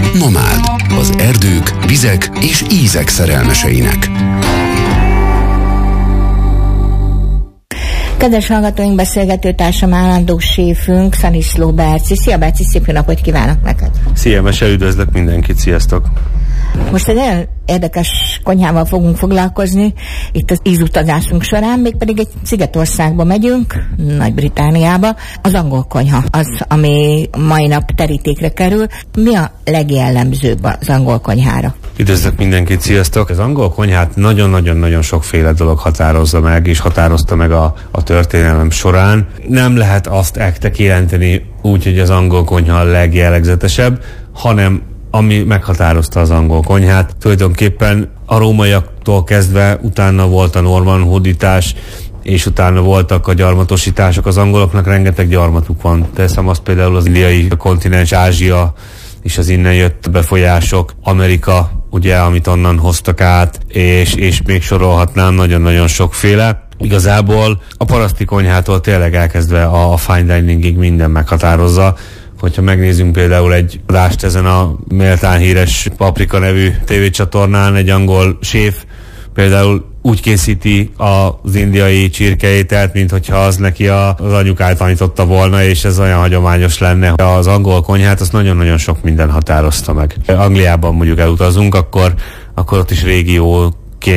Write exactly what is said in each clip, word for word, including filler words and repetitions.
Nomád, az erdők, vizek és ízek szerelmeseinek. Kedves hallgatóink, beszélgető társam, állandó séfünk, Szaniszló Berci. Szia Berci, szép jó napot kívánok neked! Szia Mese, üdvözlök mindenkit, sziasztok! Most egy nagyon érdekes konyhával fogunk foglalkozni itt az ízutazásunk során, mégpedig egy szigetországba megyünk, Nagy-Britanniába. Az angol konyha az, ami mai nap terítékre kerül. Mi a legjellemzőbb az angol konyhára? Üdvözlök mindenkit, sziasztok! Az angol konyhát nagyon-nagyon-nagyon sokféle dolog határozza meg, és határozta meg a, a történelem során. Nem lehet azt ekte kijelenteni úgy, hogy az angol konyha a legjellegzetesebb, hanem ami meghatározta az angol konyhát. Tulajdonképpen a rómaiaktól kezdve utána volt a norman hódítás, és utána voltak a gyarmatosítások. Az angoloknak rengeteg gyarmatuk van. Teszem azt például az indiai kontinens, Ázsia, és az innen jött befolyások, Amerika, ugye, amit onnan hoztak át, és, és még sorolhatnám nagyon-nagyon sokféle. Igazából a paraszti konyhától tényleg elkezdve a, a fine diningig minden meghatározza. Hogyha megnézzünk például egy adást ezen a méltán híres Paprika nevű tévécsatornán, egy angol séf például úgy készíti az indiai csirkeételt, mint hogyha az neki a, az anyukája tanította volna, és ez olyan hagyományos lenne. Az angol konyhát azt nagyon-nagyon sok minden határozta meg. Angliában mondjuk elutazunk, akkor, akkor ott is régió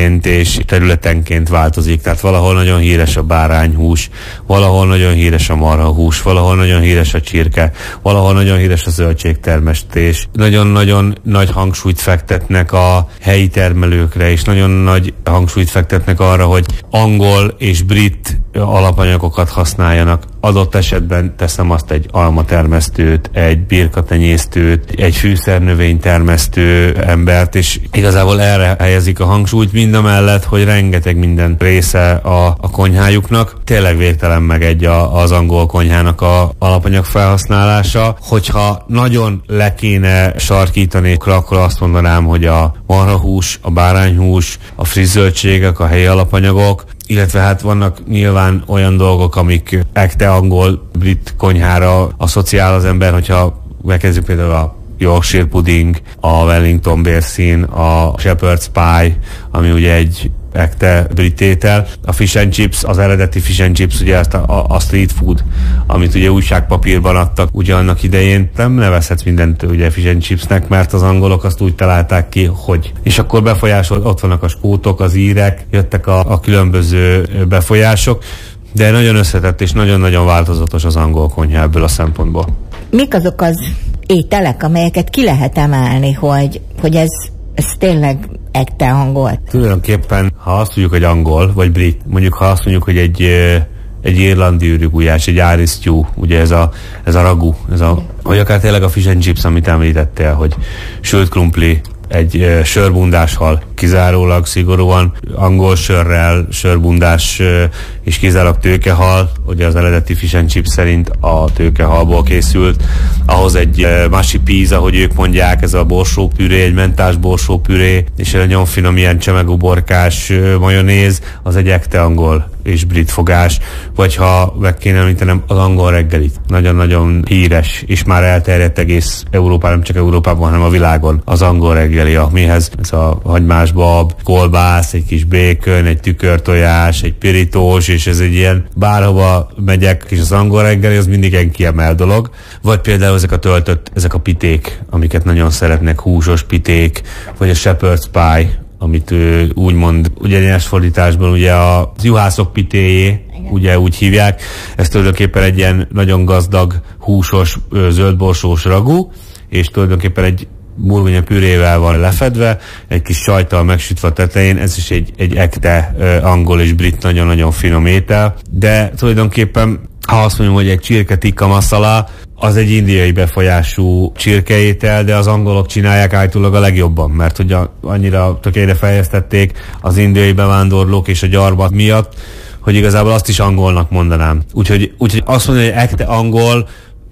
és területenként változik, tehát valahol nagyon híres a bárányhús, valahol nagyon híres a marhahús, valahol nagyon híres a csirke, valahol nagyon híres a zöldségtermesztés. Nagyon-nagyon nagy hangsúlyt fektetnek a helyi termelőkre, és nagyon nagy hangsúlyt fektetnek arra, hogy angol és brit alapanyagokat használjanak. Adott esetben teszem azt egy almatermesztőt, egy birkatenyésztőt, egy fűszernövénytermesztő embert, és igazából erre helyezik a hangsúlyt, mindamellett, hogy rengeteg minden része a, a konyhájuknak. Tényleg végtelen meg egy a, az angol konyhának a alapanyag felhasználása. Hogyha nagyon le kéne sarkítani, akkor azt mondanám, hogy a marhahús, a bárányhús, a friss zöldségek, a helyi alapanyagok, illetve hát vannak nyilván olyan dolgok, amik ekte angol, brit konyhára asszociál az ember, hogyha megkezdjük például a Yorkshire pudding, a Wellington bérszín, a Shepherd's pie, ami ugye egy ekte brit étel. A fish and chips, az eredeti fish and chips, ugye ezt a, a street food, amit ugye újságpapírban adtak ugye annak idején. Nem nevezhetsz mindent ugye fish and chipsnek, mert az angolok azt úgy találták ki, hogy. És akkor befolyásolt, ott vannak a skótok, az írek, jöttek a, a különböző befolyások, de nagyon összetett és nagyon-nagyon változatos az angol konyha ebből a szempontból. Mik azok az ételek, amelyeket ki lehet emelni, hogy, hogy ez, ez tényleg ekte angol? Tulajdonképpen, ha azt mondjuk, hogy angol, vagy brit, mondjuk ha azt mondjuk, hogy egy, egy irlandi ürügulyás, egy Irish stew, ugye ez a, ez a ragu, ez a, vagy akár tényleg a fish and chips, amit említettél, hogy sült krumpli, egy uh, sörbundás hal, kizárólag szigorúan angol sörrel, sörbundás uh, és kizárólag tőkehal, ugye az eredeti fish and chips szerint a tőkehalból készült, ahhoz egy uh, masi peas, ahogy ők mondják, ez a borsópüré, egy mentás borsópüré, és egy nagyon finom ilyen csemegúborkás uh, majonéz, az egy ekte angol és brit fogás, vagy ha meg kéne említenem az angol reggelit. Nagyon-nagyon híres, és már elterjedt egész Európában, nem csak Európában, hanem a világon az angol reggeli, amihez ez a hagymás bab, kolbász, egy kis békön, egy tükörtojás, egy pirítós, és ez egy ilyen bárhova megyek, és az angol reggeli az mindig egy kiemelt dolog. Vagy például ezek a töltött, ezek a piték, amiket nagyon szeretnek, húsos piték, vagy a shepherd's pie, amit ő úgy mond, ugye nyers fordításban ugye a juhászok pitéjé, ugye úgy hívják. Ez tulajdonképpen egy ilyen nagyon gazdag, húsos, zöldborsós ragu, és tulajdonképpen egy burgonya pürével van lefedve, egy kis sajttal megsütve a tetején, ez is egy, egy ekte uh, angol és brit nagyon-nagyon finom étel, de tulajdonképpen ha azt mondjuk, hogy egy csirke tikka masala, az egy indiai befolyású csirkeétel, de az angolok csinálják állítólag a legjobban, mert ugye annyira tökéletre fejlesztették az indiai bevándorlók és a gyarmat miatt, hogy igazából azt is angolnak mondanám. Úgyhogy, úgyhogy azt mondani, hogy ekte angol,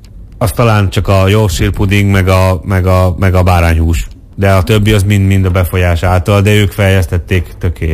az talán csak a Yorkshire pudding, meg a, meg a, meg a bárányhús. De a többi az mind-mind a befolyás által, de ők fejlesztették tökére.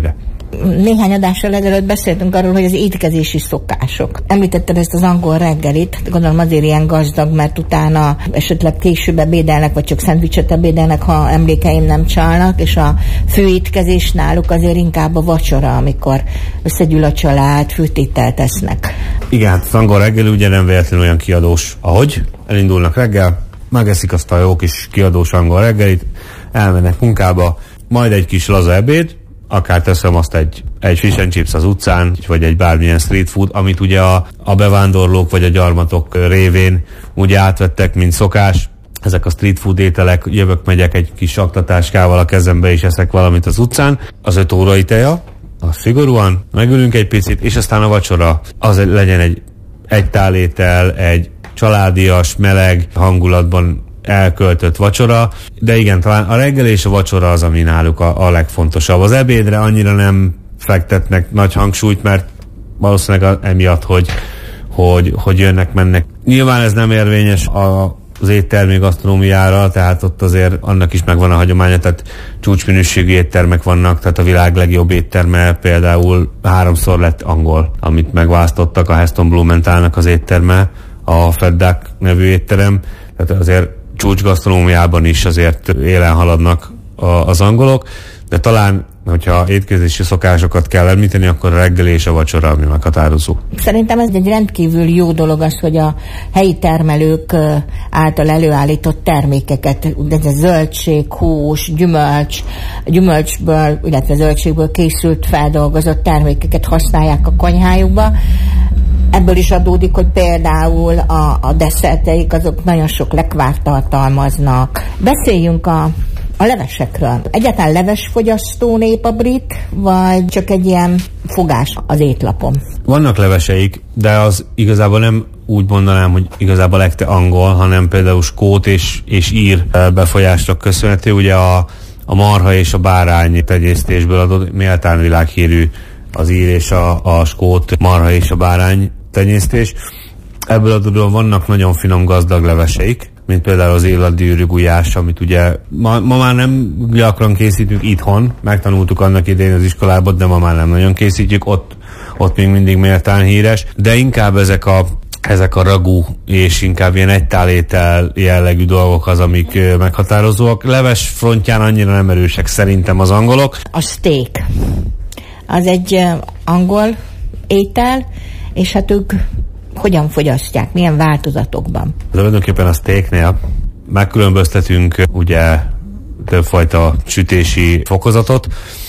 Néhány adással ezelőtt beszéltünk arról, hogy az étkezési szokások. Említetted ezt az angol reggelit, gondolom azért ilyen gazdag, mert utána esetleg később ebédelnek, vagy csak szendvicset ebédelnek, ha emlékeim nem csalnak, és a főétkezés náluk azért inkább a vacsora, amikor összegyűl a család, főtételt esznek. Igen, hát az angol reggeli ugye nem véletlenül olyan kiadós, ahogy elindulnak reggel, megeszik azt a jó kis kiadós angol reggelit, elmennek munkába, majd egy kis laza ebéd, akár teszem azt egy, egy fish and chips az utcán, vagy egy bármilyen street food, amit ugye a, a bevándorlók vagy a gyarmatok révén ugye átvettek, mint szokás. Ezek a street food ételek, jövök, megyek egy kis aktatáskával a kezembe és eszek valamit az utcán. Az öt órai teja, az szigorúan, megülünk egy picit, és aztán a vacsora, az legyen egy, egy tálétel, egy családias, meleg hangulatban elköltött vacsora, de igen, talán a reggel és a vacsora az, ami náluk a, a legfontosabb. Az ebédre annyira nem fektetnek nagy hangsúlyt, mert valószínűleg emiatt, hogy, hogy, hogy jönnek, mennek. Nyilván ez nem érvényes a az éttermi gasztronómiára, tehát ott azért annak is megvan a hagyománya, tehát csúcsminőségű éttermek vannak, tehát a világ legjobb étterme például háromszor lett angol, amit megválasztottak, a Heston Blumenthalnak az étterme, a Fat Duck nevű étterem, tehát azért csúcsgasztronómiában is azért élen haladnak a, az angolok, de talán, hogyha étkezési szokásokat kell említeni, akkor a reggeli és a vacsora, ami meghatározó. Szerintem ez egy rendkívül jó dolog az, hogy a helyi termelők által előállított termékeket, ez a zöldség, hús, gyümölcs, gyümölcsből, illetve zöldségből készült, feldolgozott termékeket használják a konyhájukba. Ebből is adódik, hogy például a, a desszerteik azok nagyon sok lekvárt tartalmaznak. Beszéljünk a A levesekről. Egyáltalán levesfogyasztó nép a brit, vagy csak egy ilyen fogás az étlapon? Vannak leveseik, de az igazából nem úgy mondanám, hogy igazából legte angol, hanem például skót és, és ír befolyásnak köszönhető. Ugye a, a marha és a bárány tenyésztésből adott méltán világhírű az ír és a, a skót marha és a bárány tenyésztés. Ebből adódóan vannak nagyon finom gazdag leveseik, mint például az élladgyűrű gulyás, amit ugye ma, ma már nem gyakran készítünk itthon, megtanultuk annak idején az iskolában, de ma már nem nagyon készítjük, ott, ott még mindig méltán híres, de inkább ezek a, ezek a ragú és inkább ilyen egytálétel jellegű dolgok az, amik meghatározóak. Leves frontján annyira nem erősek szerintem az angolok. A steak az egy angol étel, és hát ők hogyan fogyasztják, milyen változatokban? Tulajdonképpen a steaknél megkülönböztetünk ugye többfajta sütési fokozatot.